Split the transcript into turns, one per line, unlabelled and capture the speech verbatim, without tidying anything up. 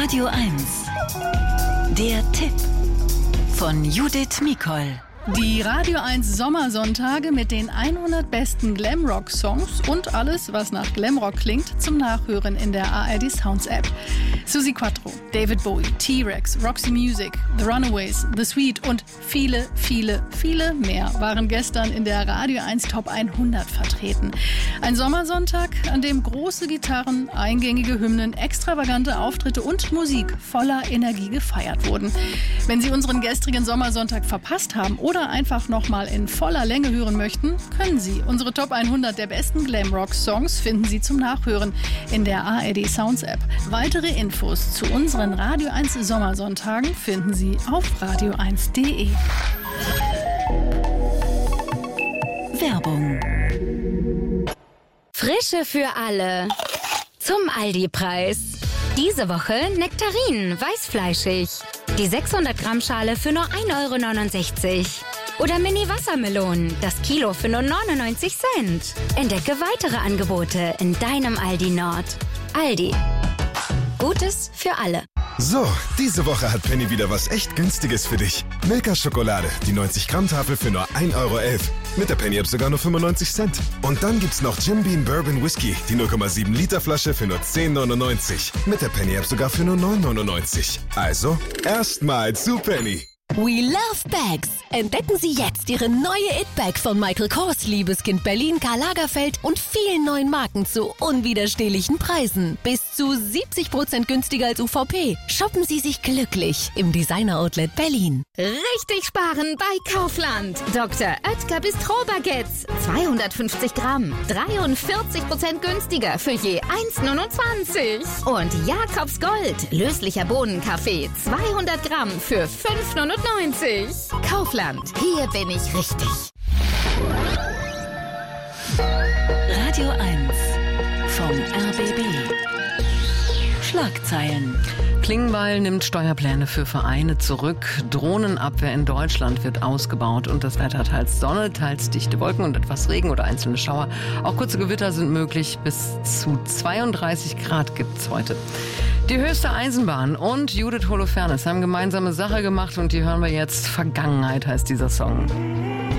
Radio eins. Der Tipp von Judith Mikol.
Die Radio eins Sommersonntage mit den hundert besten Glamrock-Songs und alles, was nach Glamrock klingt, zum Nachhören in der A R D Sounds App. Suzi Quatro, David Bowie, T-Rex, Roxy Music, The Runaways, The Sweet und viele, viele, viele mehr waren gestern in der Radio eins Top hundert vertreten. Ein Sommersonntag, an dem große Gitarren, eingängige Hymnen, extravagante Auftritte und Musik voller Energie gefeiert wurden. Wenn Sie unseren gestrigen Sommersonntag verpasst haben oder einfach nochmal in voller Länge hören möchten, können Sie. Unsere Top hundert der besten Glamrock-Songs finden Sie zum Nachhören in der A R D Sounds App. Weitere Infos zu unseren Radio eins Sommersonntagen finden Sie auf radio eins punkt de.
Werbung.
Frische für alle. Zum Aldi-Preis. Diese Woche Nektarinen, weißfleischig. Die sechshundert Gramm Schale für nur ein Euro neunundsechzig. Oder Mini-Wassermelonen, das Kilo für nur neunundneunzig Cent. Entdecke weitere Angebote in deinem Aldi Nord. Aldi. Gutes für alle.
So, diese Woche hat Penny wieder was echt Günstiges für dich. Milka Schokolade, die neunzig Gramm Tafel für nur ein Euro elf. Mit der Penny-App sogar nur fünfundneunzig Cent. Und dann gibt's noch Jim Beam Bourbon Whisky, die null Komma sieben Liter Flasche für nur zehn neunundneunzig. Mit der Penny-App sogar für nur neun neunundneunzig. Also, erstmal zu Penny.
We love bags. Entdecken Sie jetzt Ihre neue It-Bag von Michael Kors, Liebeskind Berlin, Karl Lagerfeld und vielen neuen Marken zu unwiderstehlichen Preisen. Bis zu siebzig Prozent günstiger als U V P. Shoppen Sie sich glücklich im Designer-Outlet Berlin.
Richtig sparen bei Kaufland. Doktor Oetker Bistro-Baguettes. zweihundertfünfzig Gramm. dreiundvierzig Prozent günstiger für je eins neunundzwanzig. Und Jakobs Gold. Löslicher Bohnenkaffee. zweihundert Gramm für fünf neunundneunzig. Kaufland. Hier bin ich richtig.
Radio eins vom R B B. Schlagzeilen.
Klingbeil nimmt Steuerpläne für Vereine zurück. Drohnenabwehr in Deutschland wird ausgebaut. Und das Wetter teils Sonne, teils dichte Wolken und etwas Regen oder einzelne Schauer. Auch kurze Gewitter sind möglich. Bis zu zweiunddreißig Grad gibt's heute. Die höchste Eisenbahn und Judith Holofernes haben gemeinsame Sache gemacht und die hören wir jetzt. Vergangenheit heißt dieser Song.